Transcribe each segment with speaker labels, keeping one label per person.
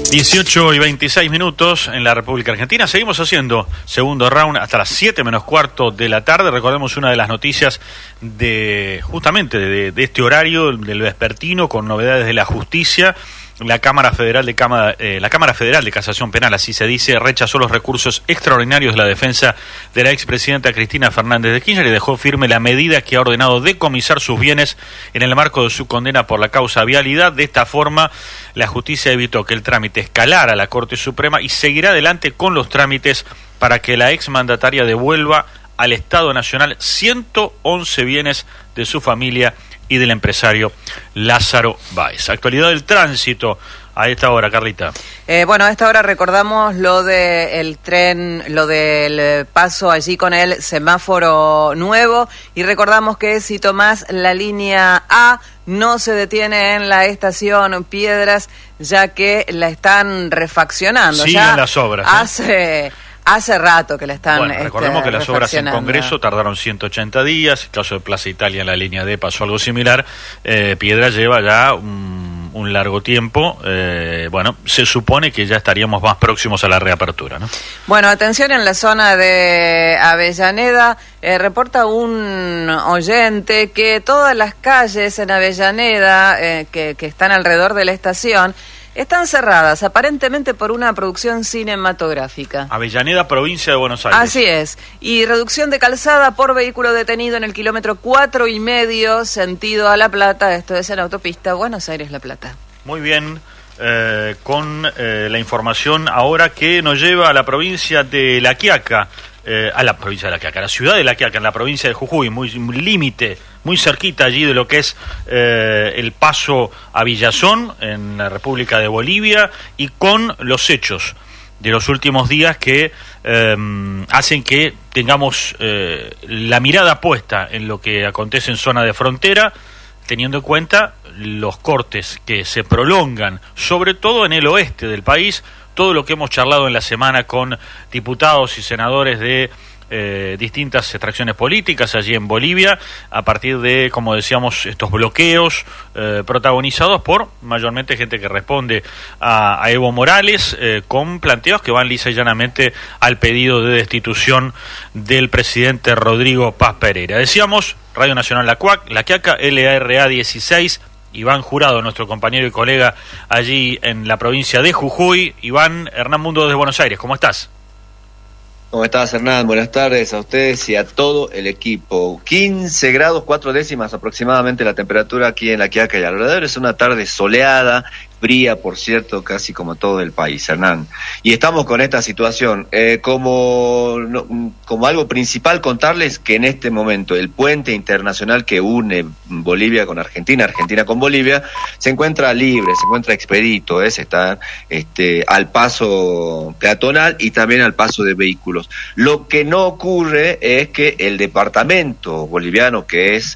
Speaker 1: 18:26 en la República Argentina. Seguimos haciendo segundo round hasta las 7:15 de la tarde. Recordemos una de las noticias de justamente de este horario del vespertino, con novedades de la justicia. La Cámara Federal de Casación Penal, así se dice, rechazó los recursos extraordinarios de la defensa de la expresidenta Cristina Fernández de Kirchner y dejó firme la medida que ha ordenado decomisar sus bienes en el marco de su condena por la causa vialidad. De esta forma, la justicia evitó que el trámite escalara a la Corte Suprema y seguirá adelante con los trámites para que la exmandataria devuelva al Estado Nacional 111 bienes de su familia y del empresario Lázaro Báez. Actualidad del tránsito a esta hora, Carlita.
Speaker 2: Bueno, a esta hora recordamos lo del tren, lo del paso allí con el semáforo nuevo, y recordamos que si tomás la línea A no se detiene en la estación Piedras, ya que la están refaccionando.
Speaker 1: Siguen ya las obras,
Speaker 2: Hace rato que la están
Speaker 1: Bueno, recordemos que las obras en Congreso tardaron 180 días. El caso de Plaza Italia en la línea D pasó algo similar. Piedra lleva ya un largo tiempo. Bueno, se supone que ya estaríamos más próximos a la reapertura, ¿no? Bueno,
Speaker 2: atención en la zona de Avellaneda. Reporta un oyente que todas las calles en Avellaneda que están alrededor de la estación están cerradas, aparentemente por una producción cinematográfica.
Speaker 1: Avellaneda, provincia de Buenos Aires.
Speaker 2: Así es. Y reducción de calzada por vehículo detenido en el kilómetro 4,5, sentido a La Plata. Esto es en autopista Buenos Aires-La Plata.
Speaker 1: Muy bien. Con la información ahora que nos lleva a la provincia de La Quiaca. A la provincia de La Quiaca, la ciudad de La Quiaca, en la provincia de Jujuy, muy límite, muy cerquita allí de lo que es el paso a Villazón, en la República de Bolivia, y con los hechos de los últimos días que hacen que tengamos la mirada puesta en lo que acontece en zona de frontera, teniendo en cuenta los cortes que se prolongan, sobre todo en el oeste del país. Todo lo que hemos charlado en la semana con diputados y senadores de distintas extracciones políticas allí en Bolivia, a partir de, como decíamos, estos bloqueos protagonizados por mayormente gente que responde a Evo Morales, con planteos que van lisa y llanamente al pedido de destitución del presidente Rodrigo Paz Pereira. Decíamos, Radio Nacional La Quiaca, LRA 16, Iván Jurado, nuestro compañero y colega allí en la provincia de Jujuy. Iván, Hernán Mundo desde Buenos Aires, ¿cómo estás?
Speaker 3: ¿Cómo estás, Hernán? Buenas tardes a ustedes y a todo el equipo. 15 grados 4 décimas aproximadamente la temperatura aquí en La Quiaca y alrededor. Es una tarde soleada, fría, por cierto, casi como todo el país, Hernán. Y estamos con esta situación. Como algo principal, contarles que en este momento el puente internacional que une Bolivia con Argentina, Argentina con Bolivia, se encuentra libre, se encuentra expedito, se está al paso peatonal y también al paso de vehículos. Lo que no ocurre es que el departamento boliviano, que es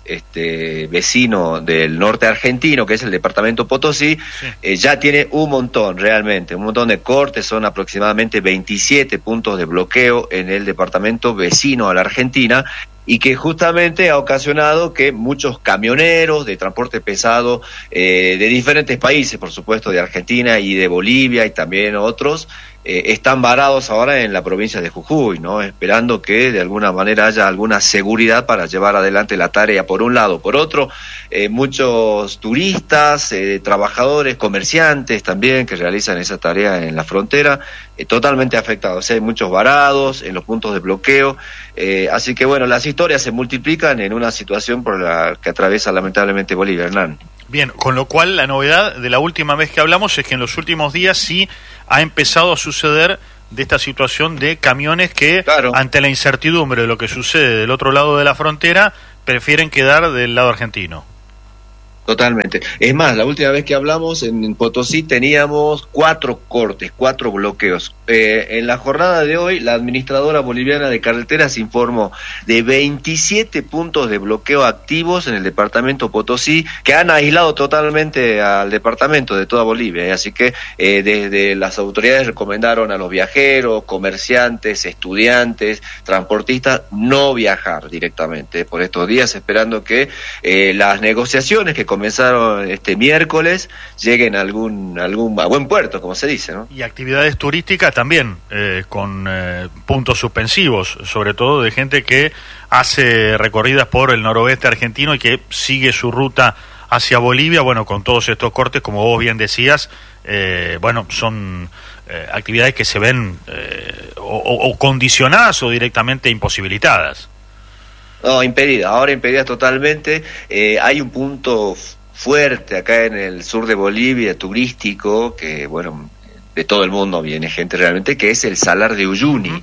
Speaker 3: vecino del norte argentino, que es el departamento Potosí, sí, ya tiene un montón de cortes. Son aproximadamente 27 puntos de bloqueo en el departamento vecino a la Argentina, y que justamente ha ocasionado que muchos camioneros de transporte pesado de diferentes países, por supuesto de Argentina y de Bolivia y también otros, están varados ahora en la provincia de Jujuy, ¿no? Esperando que de alguna manera haya alguna seguridad para llevar adelante la tarea, por un lado. Por otro, muchos turistas, trabajadores, comerciantes también que realizan esa tarea en la frontera, totalmente afectados. Hay muchos varados en los puntos de bloqueo, así que bueno, las historias se multiplican en una situación por la que atraviesa lamentablemente Bolivia, Hernán.
Speaker 1: Bien, con lo cual la novedad de la última vez que hablamos es que en los últimos días sí ha empezado a suceder de esta situación de camiones que, claro, ante la incertidumbre de lo que sucede del otro lado de la frontera, prefieren quedar del lado argentino.
Speaker 3: Totalmente. Es más, la última vez que hablamos en Potosí teníamos 4 cortes, 4 bloqueos. En la jornada de hoy, la administradora boliviana de carreteras informó de 27 puntos de bloqueo activos en el departamento Potosí, que han aislado totalmente al departamento de toda Bolivia. Así que desde las autoridades recomendaron a los viajeros, comerciantes, estudiantes, transportistas, no viajar directamente por estos días, esperando que las negociaciones que comenzaron este miércoles lleguen a buen puerto, como se dice, ¿no?
Speaker 1: Y actividades turísticas también, con puntos suspensivos, sobre todo de gente que hace recorridas por el noroeste argentino y que sigue su ruta hacia Bolivia, bueno, con todos estos cortes, como vos bien decías, bueno, son actividades que se ven o condicionadas o directamente imposibilitadas.
Speaker 3: No, ahora impedidas totalmente. Hay un punto fuerte acá en el sur de Bolivia, turístico, que bueno, de todo el mundo viene gente realmente, que es el Salar de Uyuni,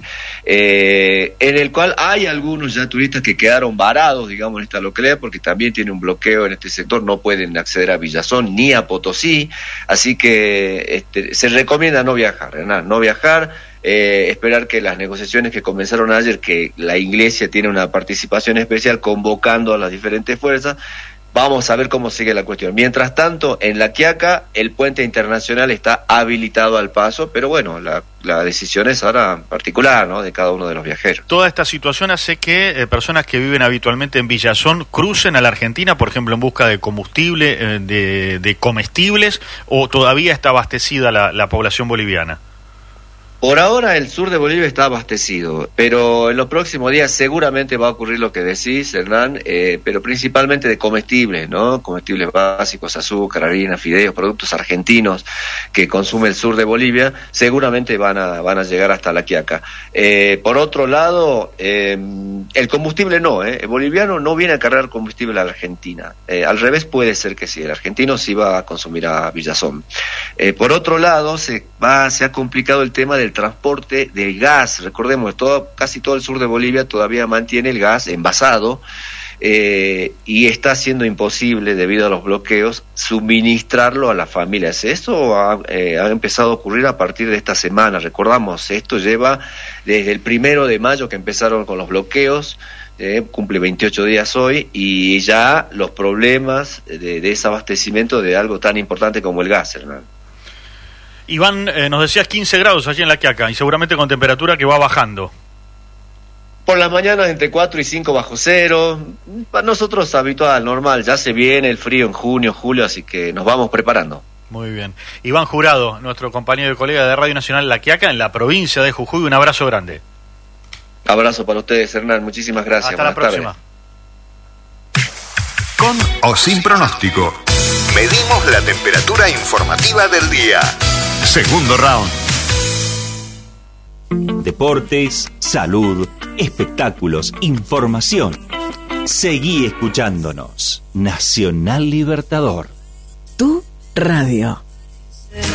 Speaker 3: en el cual hay algunos ya turistas que quedaron varados, digamos, en esta localidad, porque también tiene un bloqueo en este sector, no pueden acceder a Villazón ni a Potosí, así que se recomienda no viajar, Hernán, no viajar, esperar que las negociaciones que comenzaron ayer, que la Iglesia tiene una participación especial convocando a las diferentes fuerzas. Vamos a ver cómo sigue la cuestión. Mientras tanto, en La Quiaca, el puente internacional está habilitado al paso, pero bueno, la decisión es ahora particular, ¿no?, de cada uno de los viajeros.
Speaker 1: Toda esta situación hace que personas que viven habitualmente en Villazón crucen a la Argentina, por ejemplo, en busca de combustible, de comestibles, o todavía está abastecida la población boliviana.
Speaker 3: Por ahora el sur de Bolivia está abastecido, pero en los próximos días seguramente va a ocurrir lo que decís, Hernán, pero principalmente de comestibles, ¿no? Comestibles básicos, azúcar, harina, fideos, productos argentinos que consume el sur de Bolivia, seguramente van a llegar hasta La Quiaca. Por otro lado, el combustible no, el boliviano no viene a cargar combustible a la Argentina. Al revés puede ser que sí, el argentino sí va a consumir a Villazón. Por otro lado, se ha complicado el tema del transporte del gas. Recordemos, casi todo el sur de Bolivia todavía mantiene el gas envasado, y está siendo imposible, debido a los bloqueos, suministrarlo a las familias. Esto ha empezado a ocurrir a partir de esta semana. Recordamos, esto lleva desde el 1 de mayo que empezaron con los bloqueos, cumple 28 días hoy, y ya los problemas de desabastecimiento de algo tan importante como el gas, Hernán.
Speaker 1: Iván, nos decías 15 grados allí en La Quiaca, y seguramente con temperatura que va bajando.
Speaker 3: Por las mañanas entre 4 y 5 bajo cero. Para nosotros habitual, normal. Ya se viene el frío en junio, julio, así que nos vamos preparando.
Speaker 1: Muy bien. Iván Jurado, nuestro compañero y colega de Radio Nacional La Quiaca, en la provincia de Jujuy. Un abrazo grande.
Speaker 3: Abrazo para ustedes, Hernán. Muchísimas gracias.
Speaker 1: Hasta la próxima.
Speaker 4: Con o sin pronóstico. Medimos la temperatura informativa del día. Segundo round.
Speaker 5: Deportes, salud, espectáculos, información. Seguí escuchándonos. Nacional Libertador.
Speaker 6: Tu radio.